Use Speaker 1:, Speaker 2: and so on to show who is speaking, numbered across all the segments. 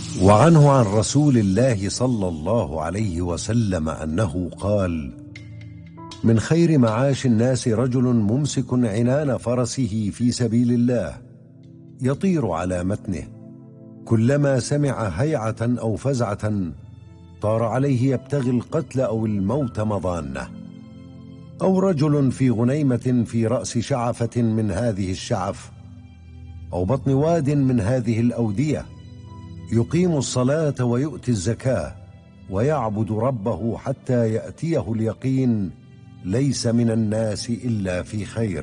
Speaker 1: وعنه عن رسول الله صلى الله عليه وسلم أنه قال: من خير معاش الناس رجل ممسك عنان فرسه في سبيل الله يطير على متنه، كلما سمع هيعة أو فزعة طار عليه يبتغي القتل أو الموت مضانة، أو رجل في غنيمة في رأس شعفة من هذه الشعف، أو بطن واد من هذه الأودية، يقيم الصلاة ويؤتي الزكاة ويعبد ربه حتى يأتيه اليقين، ليس من الناس إلا في خير.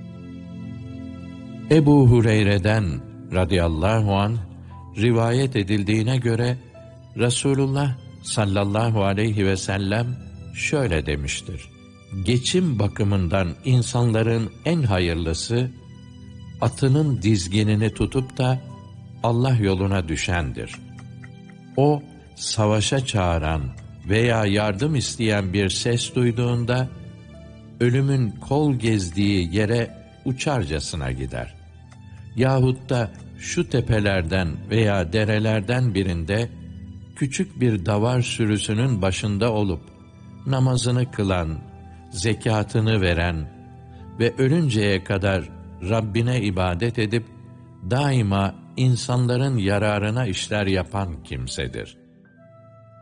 Speaker 2: Ebu Hureyre'den radıyallahu anh rivayet edildiğine göre Resulullah sallallahu aleyhi ve sellem şöyle demiştir: geçim bakımından insanların en hayırlısı, atının dizginini tutup da Allah yoluna düşendir. O, savaşa çağıran veya yardım isteyen bir ses duyduğunda, ölümün kol gezdiği yere uçarcasına gider. Yahut da şu tepelerden veya derelerden birinde, küçük bir davar sürüsünün başında olup, namazını kılan, zekatını veren ve ölünceye kadar Rabbine ibadet edip, daima insanların yararına işler yapan kimsedir.